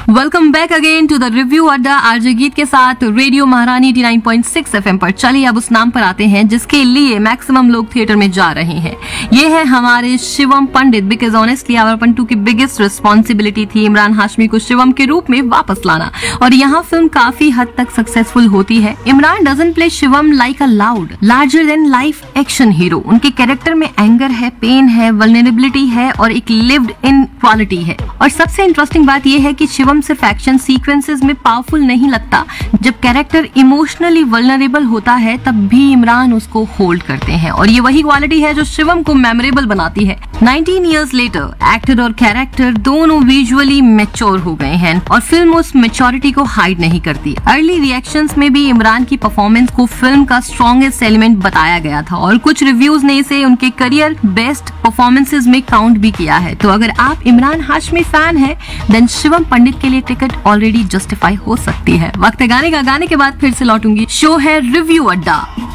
Welcome back again to the review अड्डा RJ गीत के साथ रेडियो महारानी 89.6 एफएम पर। चलिए अब उस नाम पर आते हैं जिसके लिए मैक्सिमम लोग थिएटर में जा रहे हैं। ये है हमारे शिवम पंडित। बिकॉज ऑनेस्टली आवर पंटू की बिगेस्ट रिस्पॉन्सिबिलिटी थी इमरान हाशमी को शिवम के रूप में वापस लाना, और यहाँ फिल्म काफी हद तक सक्सेसफुल होती है। Imran doesn't play Shivam like a loud larger than life action hero. उनके कैरेक्टर में एंगर है, पेन है, वल्नरेबिलिटी है और एक लिव्ड इन क्वालिटी है। और सबसे इंटरेस्टिंग बात यह है कि शिवम सिर्फ एक्शन सीक्वेंसेस में पावरफुल नहीं लगता, जब कैरेक्टर इमोशनली वल्नरेबल होता है तब भी इमरान उसको होल्ड करते हैं, और ये वही क्वालिटी है जो शिवम को मेमोरेबल बनाती है। 19 इयर्स लेटर एक्टर और कैरेक्टर दोनों विजुअली मैच्योर हो गए हैं और फिल्म उस मैच्योरिटी को हाइड नहीं करती। अर्ली रिएक्शंस में भी इमरान की परफॉर्मेंस को फिल्म का स्ट्रॉन्गेस्ट एलिमेंट बताया गया था और कुछ रिव्यूज ने इसे उनके करियर बेस्ट परफॉर्मेंसेस में काउंट भी किया है। तो अगर आप इमरान हाशमी फैन हैं देन शिवम पंडित के लिए टिकट ऑलरेडी जस्टिफाई हो सकती है। वक्त है गाने का, गाने के बाद फिर से लौटूंगी। शो है रिव्यू अड्डा।